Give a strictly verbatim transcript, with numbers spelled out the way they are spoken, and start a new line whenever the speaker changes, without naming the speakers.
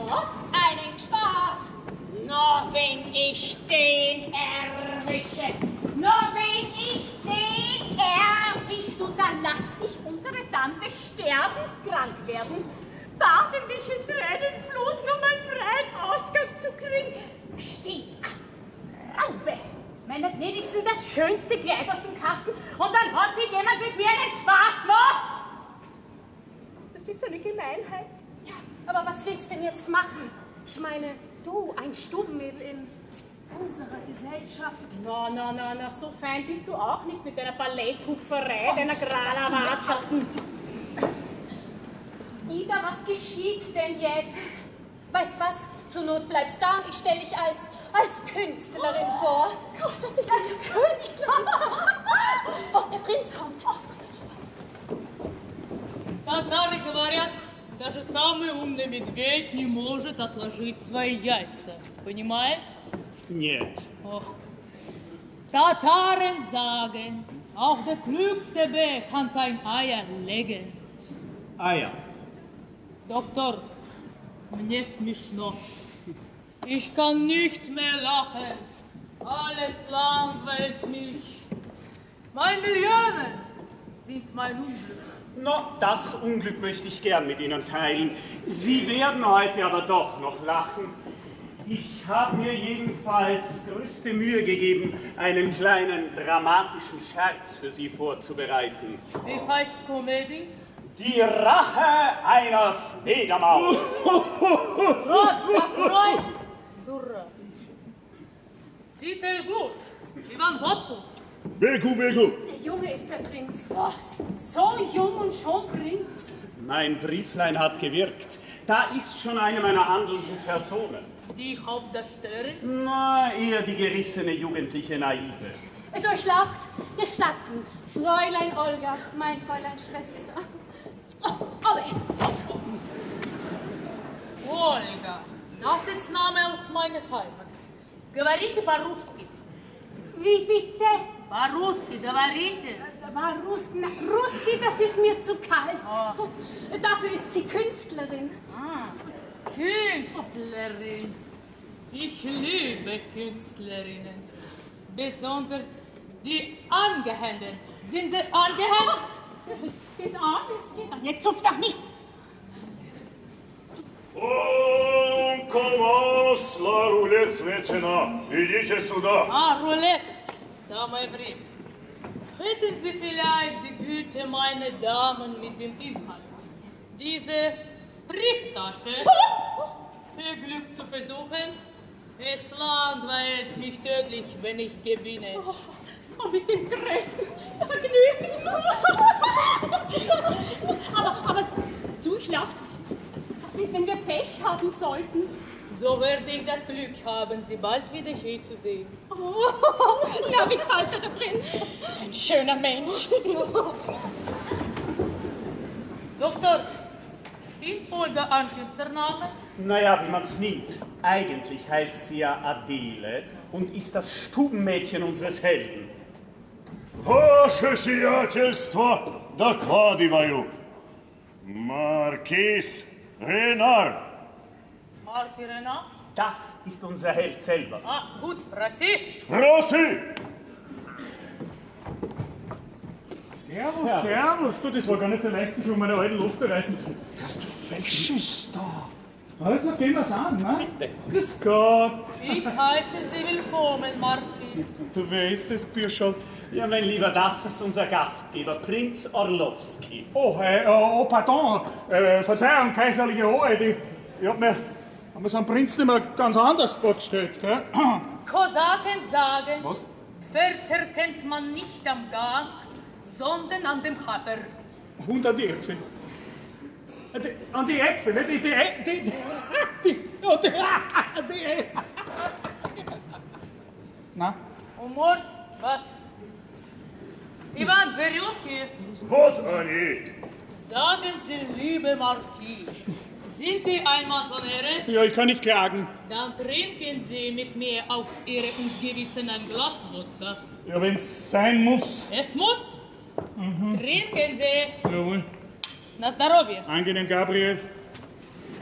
Was?
Einen Spaß.
Na, wenn ich den erwische. Na, wenn ich den erwische, du, dann lass ich unsere Tante sterbenskrank werden. Bade mich in Tränenflut, um einen freien Ausgang zu kriegen. Steh, Raube! Meine gnädigsten, das schönste Kleid aus dem Kasten und dann hat sich jemand mit mir einen Spaß gemacht! Das ist eine Gemeinheit.
Ja, aber was willst du denn jetzt machen? Ich meine, du, ein Stubenmädel in unserer Gesellschaft.
Na, na, na, na, so fein bist du auch nicht mit deiner Balletthupferei, oh, deiner Granawatscha. Ida, was geschieht denn jetzt?
Weißt was? Zur Not bleibst da und ich stelle dich als, als Künstlerin oh, vor.
Großartig, als Künstler.
Oh, der Prinz kommt.
Татары говорят, даже самый умный медведь не может отложить свои яйца. Понимаешь?
Нет.
Oh. Tataren sagen, auch der klügste Bär kann kein Eier legen.
Eier.
Doktor, мне смешно. Ich kann nicht mehr lachen. Alles langweilt mich. Mein Millionen sind mein Unglück.
Na, das Unglück möchte ich gern mit Ihnen teilen. Sie werden heute aber doch noch lachen. Ich habe mir jedenfalls größte Mühe gegeben, einen kleinen dramatischen Scherz für Sie vorzubereiten.
Wie heißt Komödie?
Die Rache einer Fledermaus.
Rot, закрой! Дура. Titel gut. Ivan Wotto.
Begu, Begu.
Der Junge ist der Prinz.
Was? So jung und schon Prinz?
Mein Brieflein hat gewirkt. Da ist schon eine meiner handelnden Personen.
Die Hauptdarstellerin?
Na, eher die gerissene jugendliche Naive.
Durchlaucht, gestatten. Fräulein Olga, mein Fräulein Schwester. Oh, aber...
Olga, das ist Name aus meiner Heimat. Говорите по-русски.
Wie bitte?
По-русски, говорите.
War Ruski, na, Ruski, das ist mir zu kalt.
Oh.
Dafür ist sie Künstlerin.
Ah, Künstlerin. Ich liebe Künstlerinnen. Besonders die Angehenden. Sind sie angehängt?
Es geht an, es geht an. Jetzt zupf doch nicht.
On commence la roulette maintenant. Идите сюда.
Ah, Roulette. Самое время. Hätten Sie vielleicht die Güte, meine Damen, mit dem Inhalt, diese Brieftasche für Glück zu versuchen? Es langweilt mich tödlich, wenn ich gewinne.
Oh, mit dem größten Vergnügen. aber, aber durchlaucht. Was ist, wenn wir Pech haben sollten?
So werde ich das Glück haben, Sie bald wieder hier zu sehen.
Oh, ja, wie gefällt dir der Prinz? Ein schöner Mensch.
Doktor, ist Olga ein Künstlername?
Naja, wie man's nimmt. Eigentlich heißt sie ja Adele und ist das Stubenmädchen unseres Helden.
Ваше сиятельство, докладываю. Маркиз Ренар.
Marquis Renard?
Das ist unser Held selber.
Ah, gut, Rassi.
Проси!
Servus, ja. Servus. Du, das war gar nicht so leicht, sich um meine alten loszureißen. Erst Fesches da. Also, gehen wir's an, ne?
Bitte.
Grüß Gott.
Ich heiße Sie willkommen, Marquis.
Du, wer ist das, Bürschow?
Ja, mein Lieber, das ist unser Gastgeber, Prinz Orlowski.
Oh, äh, oh, pardon. Äh, Verzeihung, kaiserliche Hoheit. Ich, ich hab mir, hab mir so einen Prinz nicht mehr ganz anders vorgestellt, gell?
Kosaken sagen,
Was?
Wörter kennt man nicht am Gang, sondern an dem Hafer.
Und an die Äpfel. An die, an die Äpfel, ne? Die, die, die, die, die, oh, die, die Äpfel. Na?
Humor, was? Ivan Verjunki,
Вот они.
sagen Sie, liebe Marquis, sind Sie ein Mann von Ehre?
Ja, ich kann nicht klagen.
Dann trinken Sie mit mir auf Ihre und Gewissen ein Glas Wodka.
Ja, wenn's sein muss.
Es muss. Mhm. Trinken Sie.
Jawohl.
Na здоровье.
Angenehm, Gabriel.